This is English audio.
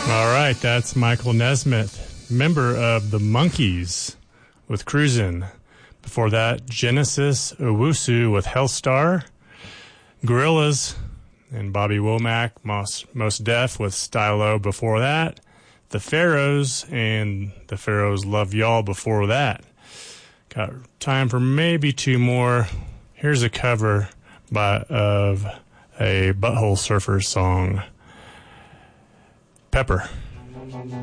All right, that's Michael Nesmith, member of the Monkees with Cruisin'. Before that, Genesis Owusu with Hellstar, Gorillaz and Bobby Womack, Mos Def with Stylo before that, the Pharaohs and the Pharaohs Love Y'all before that. Got time for maybe two more. Here's a cover of a Butthole Surfers song, Pepper.